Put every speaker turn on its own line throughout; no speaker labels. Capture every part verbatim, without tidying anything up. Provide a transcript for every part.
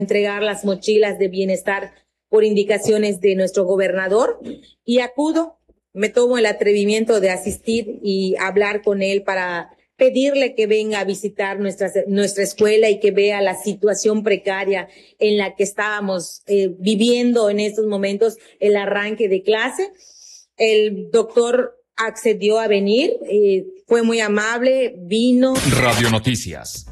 entregar las mochilas de bienestar por indicaciones de nuestro gobernador, y acudo, me tomo el atrevimiento de asistir y hablar con él para pedirle que venga a visitar nuestra, nuestra escuela y que vea la situación precaria en la que estábamos eh, viviendo en estos momentos, el arranque de clase. El doctor accedió a venir, eh, fue muy amable, vino.
Radio Noticias.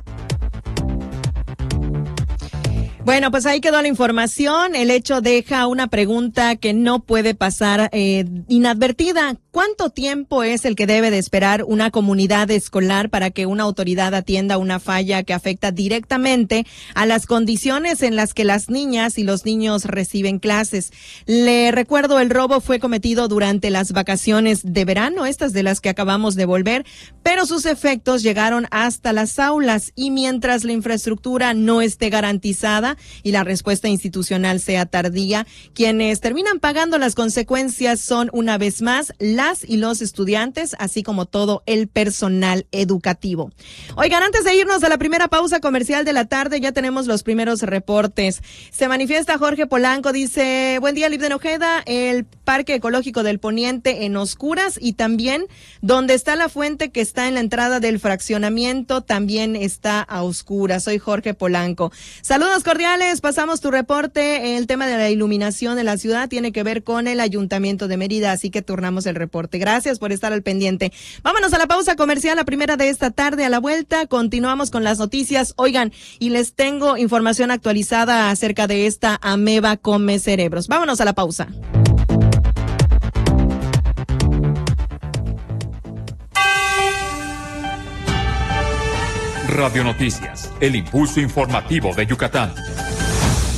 Bueno, pues ahí quedó la información. El hecho deja una pregunta que no puede pasar eh, inadvertida. ¿Cuánto tiempo es el que debe de esperar una comunidad escolar para que una autoridad atienda una falla que afecta directamente a las condiciones en las que las niñas y los niños reciben clases? Le recuerdo, el robo fue cometido durante las vacaciones de verano, estas de las que acabamos de volver, pero sus efectos llegaron hasta las aulas, y mientras la infraestructura no esté garantizada y la respuesta institucional sea tardía, quienes terminan pagando las consecuencias son, una vez más, las y los estudiantes, así como todo el personal educativo. Oigan, antes de irnos a la primera pausa comercial de la tarde, ya tenemos los primeros reportes. Se manifiesta Jorge Polanco, dice: buen día, Libden Ojeda, el Parque Ecológico del Poniente en oscuras, y también donde está la fuente que está en la entrada del fraccionamiento también está a oscuras. Soy Jorge Polanco. Saludos cordiales. Pasamos tu reporte. El tema de la iluminación de la ciudad tiene que ver con el Ayuntamiento de Mérida, así que turnamos el reporte. Gracias por estar al pendiente. Vámonos a la pausa comercial, la primera de esta tarde. A la vuelta continuamos con las noticias. Oigan, y les tengo información actualizada acerca de esta ameba come cerebros. Vámonos a la pausa.
Radio Noticias, el impulso informativo de Yucatán.